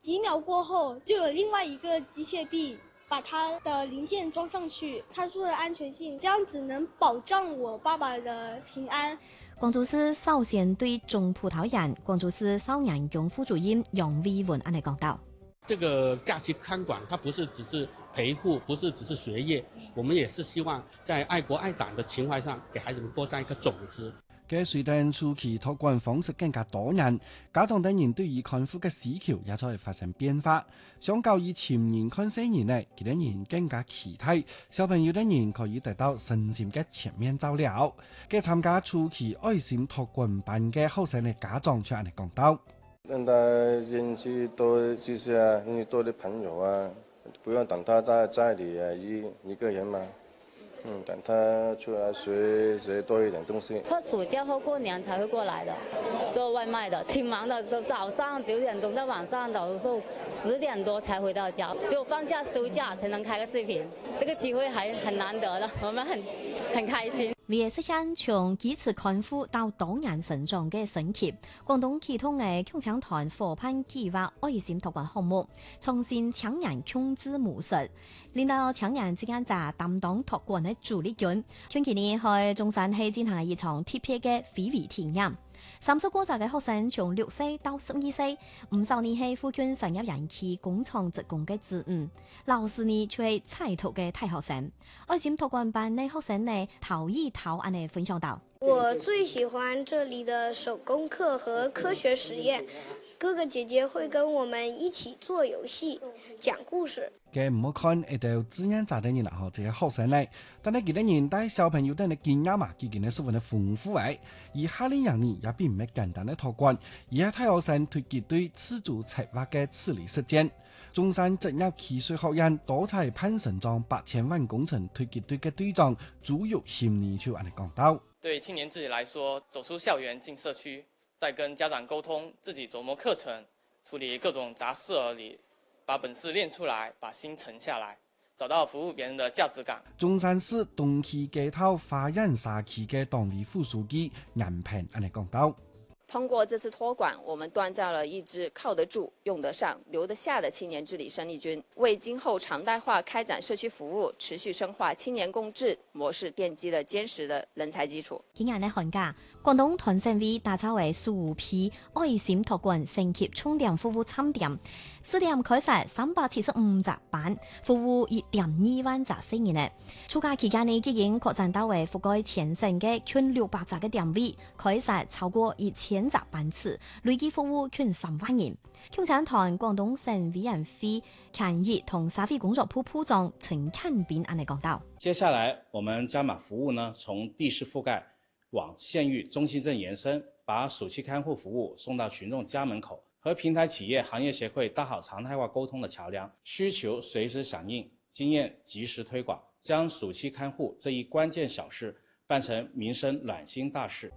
几秒过后，就有另外一个机械臂把它的零件装上去，看出了安全性，这样子能保障我爸爸的平安。 廣州市首先對中葡萄園廣州市少年宮副主任楊偉文安尼講到。 這個假期看管，它不是只是陪護，不是只是學業，我們也是希望在愛國愛黨的情懷上，給孩子們播上一顆種子。 嘅隨着暑期託管方式更加多人，家長等人對於看護嘅需求也在發生變化。相較於前年看4年呢，佢哋人更加期待小朋友等人可以得到身心嘅全面照料。嘅參加暑期愛心託管班嘅後生嘅家長就安尼講到。 讓他認識多知識啊，認識多啲朋友啊，不要等他在家裏啊一個人嘛。等他出來學多一點東西。 或暑假或過年才會過來的，做外賣的，挺忙的，早上9點鐘到晚上有時候10點多才回到家，只有放假休假才能開個視頻，這個機會還很難得的，我們很開心。 為實現從基礎看護到多人成長嘅升級，廣東啟動嘅共青團夥伴計劃愛心託管項目，創新青年共治模式，令到青年之間就擔當託管嘅主力軍。近幾年喺中山市進行一場特別嘅非遺體驗。30個嘅學生從6歲到12歲，50年係附近產業園區工廠職工嘅子女，老師呢就係採頭嘅大學生。愛心託管班嘅學生呢頭一頭安尼分享到。 我最喜歡這裡的手工課和科學實驗，哥哥姐姐會跟我們一起做遊戲、講故事。 嘅唔好看一道資源紮的人啦，嗬，這個學生咧，但係佢哋人帶小朋友等嘅經驗嘛，佢哋係十分的豐富嘅。而夏令營呢，也並唔係簡單的託管，而係大學生推佢對自主策劃嘅處理實踐。中山職業技術學院多才攀成長8000萬工程推佢對嘅隊長朱玉賢呢就安尼講到。 對青年自己來說，走出校園進社區，再跟家長溝通，自己琢磨課程，處理各種雜事而已，把本事練出來，把心沉下來，找到服務別人的價值感。 中山市東區街頭花園社區嘅黨委副書記顏平安尼講到。 通過這次託管，我們鍛造了一支靠得住、用得上、留得下的青年治理生力軍，為今後常態化開展社區服務、持續深化青年共治模式奠基了堅實的人才基礎。 今年嘅寒假，廣東團省委打造為數批愛心託管升級充電服務參點，4點開設375隻班，服務1.2萬隻市民呢。暑假期間呢，已經擴展到為覆蓋全省嘅近600隻嘅點位，開設超過1000隻班次，累計服務近3萬人。共青團廣東省委員會抗疫同社會工作部部長陳漢斌安尼講到。 接下來，我們加碼服務呢，從地市覆蓋往縣域中心鎮延伸，把暑期看護服務送到群眾家門口，和平台企業行業協會搭好常態化溝通的橋樑，需求隨時響應，經驗及時推廣，將暑期看護這一關鍵小事辦成民生暖心大事。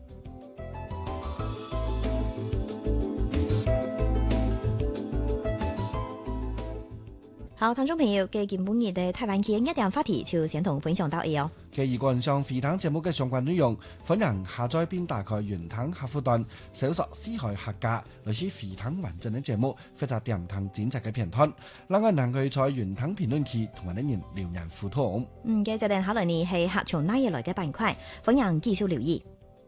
好，聽眾朋友，嘅今半日嘅台灣嘅一點話題就先同分享到呢。 嘅如果上飛騰節目嘅相關內容，歡迎下載並打開雲騰客戶端，搜索四海客家，類似飛騰完整嘅節目，或者點騰剪輯嘅片段，另外能夠在雲騰評論區同我哋人留言互動。 嘅就定考慮你係客從哪嘢來嘅板塊，歡迎繼續留意。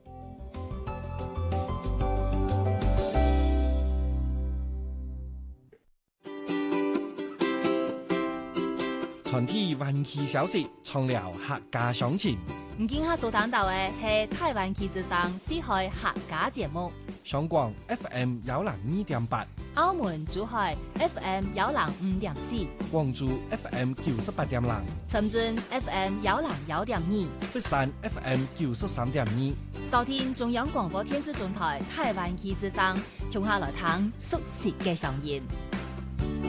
傳遞灣區消息，暢聊客家鄉情。 唔見下所談到嘅係台灣區之上四海客家節目。 上廣 FM 102.8， 澳門珠海 FM 105.4， 廣州 FM 98.0， 深圳 FM 101.2， 佛山 FM 93.2。 收聽中央廣播電視總台台灣區之上，從下來聽熟悉嘅聲音。